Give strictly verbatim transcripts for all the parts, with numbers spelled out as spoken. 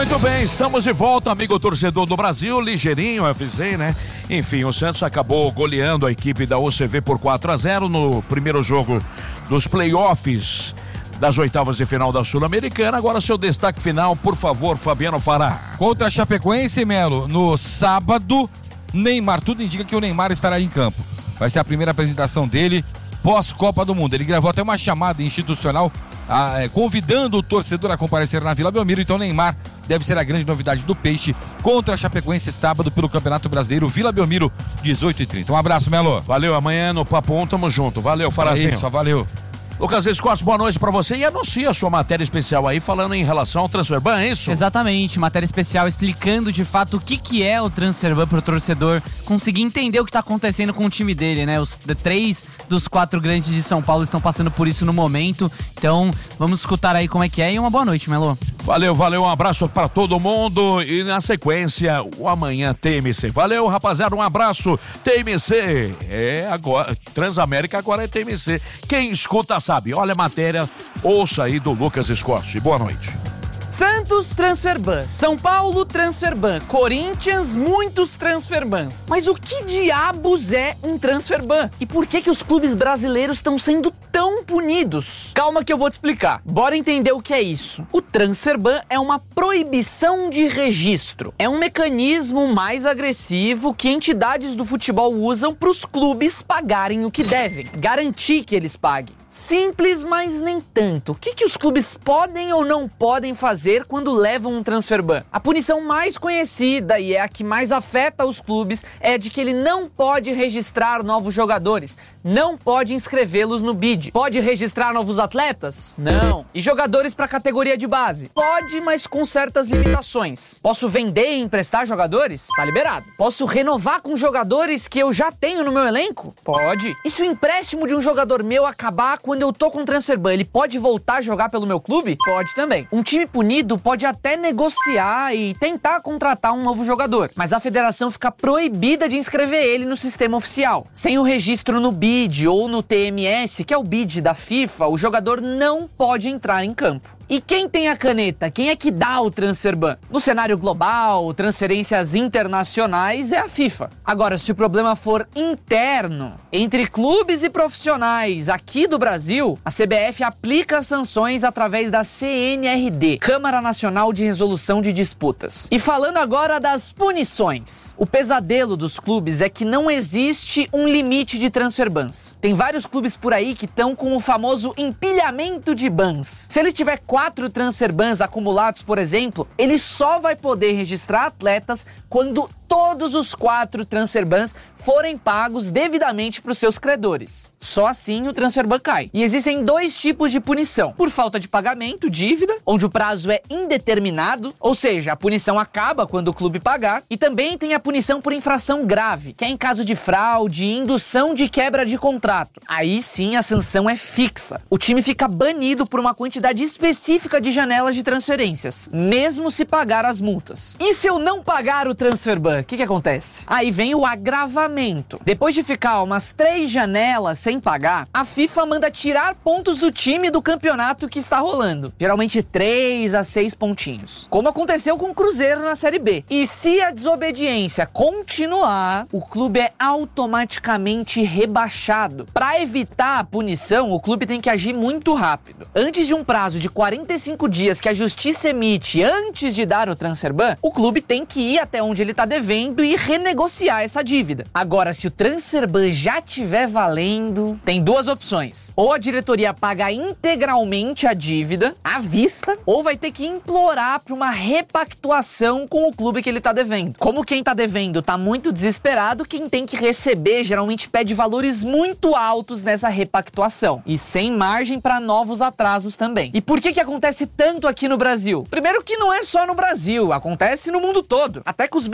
Muito bem, estamos de volta, amigo torcedor do Brasil, ligeirinho, F Z, né? Enfim, o Santos acabou goleando a equipe da O C V por quatro a zero no primeiro jogo dos playoffs das oitavas de final da Sul-Americana. Agora seu destaque final, por favor, Fabiano Fará. Contra a Chapecoense, Melo, no sábado, Neymar, tudo indica que o Neymar estará em campo. Vai ser a primeira apresentação dele pós-Copa do Mundo. Ele gravou até uma chamada institucional ah, é, convidando o torcedor a comparecer na Vila Belmiro. Então Neymar deve ser a grande novidade do Peixe contra a Chapecoense sábado pelo Campeonato Brasileiro, Vila Belmiro, dezoito e trinta. Um abraço, Melo. Valeu, amanhã no Papo um, tamo junto. Valeu, Farazinho. É isso, valeu. Lucas Escorte, boa noite pra você e anuncia a sua matéria especial aí falando em relação ao Transferban, é isso? Exatamente, matéria especial explicando de fato o que, que é o Transferban pro torcedor conseguir entender o que tá acontecendo com o time dele, né? Os três dos quatro grandes de São Paulo estão passando por isso no momento, então vamos escutar aí como é que é e uma boa noite, Melo. Valeu, valeu, um abraço pra todo mundo e na sequência o Amanhã T M C. Valeu, rapaziada, um abraço, T M C. É, agora, Transamérica agora é T M C. Quem escuta sabe, olha a matéria, ouça aí do Lucas Escorte. Boa noite. Santos, Transferban. São Paulo, Transferban. Corinthians, muitos Transferbans. Mas o que diabos é um Transferban? E por que que os clubes brasileiros estão sendo tão punidos? Calma que eu vou te explicar. Bora entender o que é isso. O Transferban é uma proibição de registro. É um mecanismo mais agressivo que entidades do futebol usam para os clubes pagarem o que devem. Garantir que eles paguem. Simples, mas nem tanto. O que, que os clubes podem ou não podem fazer quando levam um Transferban? A punição mais conhecida e é a que mais afeta os clubes é de que ele não pode registrar novos jogadores, não pode inscrevê-los no B I D. Pode registrar novos atletas? Não. E jogadores para categoria de base? Pode, mas com certas limitações. Posso vender e emprestar jogadores? Tá liberado. Posso renovar com jogadores que eu já tenho no meu elenco? Pode. E se o empréstimo de um jogador meu acabar quando eu tô com Transferban, ele pode voltar a jogar pelo meu clube? Pode também. Um time punido pode até negociar e tentar contratar um novo jogador, mas a federação fica proibida de inscrever ele no sistema oficial. Sem o registro no B I D ou no T M S, que é o B I D da FIFA, o jogador não pode entrar em campo. E quem tem a caneta? Quem é que dá o Transferban? No cenário global, transferências internacionais, é a FIFA. Agora, se o problema for interno, entre clubes e profissionais aqui do Brasil, a C B F aplica sanções através da C N R D, Câmara Nacional de Resolução de Disputas. E falando agora das punições. O pesadelo dos clubes é que não existe um limite de Transferbans. Tem vários clubes por aí que estão com o famoso empilhamento de bans. Se ele tiver quatro Transferbans acumulados, por exemplo, ele só vai poder registrar atletas quando todos os quatro Transferbans forem pagos devidamente para os seus credores. Só assim o Transferban cai. E existem dois tipos de punição. Por falta de pagamento, dívida, onde o prazo é indeterminado, ou seja, a punição acaba quando o clube pagar. E também tem a punição por infração grave, que é em caso de fraude e indução de quebra de contrato. Aí sim a sanção é fixa. O time fica banido por uma quantidade específica de janelas de transferências, mesmo se pagar as multas. E se eu não pagar o Transferban, o que que acontece? Aí vem o agravamento. Depois de ficar umas três janelas sem pagar, a FIFA manda tirar pontos do time do campeonato que está rolando. Geralmente três a seis pontinhos. Como aconteceu com o Cruzeiro na Série B. E se a desobediência continuar, o clube é automaticamente rebaixado. Para evitar a punição, o clube tem que agir muito rápido. Antes de um prazo de quarenta e cinco dias que a justiça emite antes de dar o Transferban, o clube tem que ir até onde ele está devendo e renegociar essa dívida. Agora, se o Transferban já estiver valendo, tem duas opções. Ou a diretoria paga integralmente a dívida, à vista, ou vai ter que implorar para uma repactuação com o clube que ele tá devendo. Como quem tá devendo tá muito desesperado, quem tem que receber geralmente pede valores muito altos nessa repactuação. E sem margem para novos atrasos também. E por que que acontece tanto aqui no Brasil? Primeiro que não é só no Brasil, acontece no mundo todo. Até com os bilionários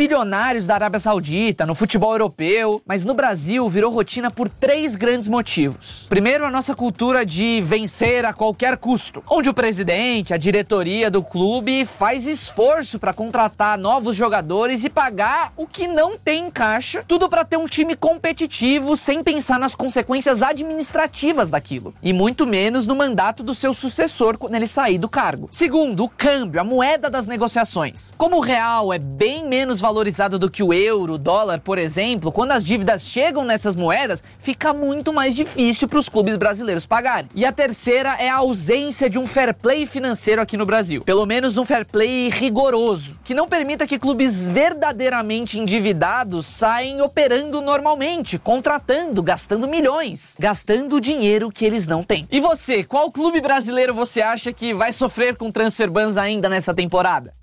cenários da Arábia Saudita, no futebol europeu, mas no Brasil virou rotina por três grandes motivos. Primeiro, a nossa cultura de vencer a qualquer custo, onde o presidente, a diretoria do clube faz esforço para contratar novos jogadores e pagar o que não tem em caixa, tudo para ter um time competitivo sem pensar nas consequências administrativas daquilo, e muito menos no mandato do seu sucessor quando ele sair do cargo. Segundo, o câmbio, a moeda das negociações. Como o real é bem menos valorizado do que o euro, o dólar, por exemplo, quando as dívidas chegam nessas moedas, fica muito mais difícil para os clubes brasileiros pagarem. E a terceira é a ausência de um fair play financeiro aqui no Brasil. Pelo menos um fair play rigoroso, que não permita que clubes verdadeiramente endividados saem operando normalmente, contratando, gastando milhões, gastando o dinheiro que eles não têm. E você, qual clube brasileiro você acha que vai sofrer com transfer bans ainda nessa temporada?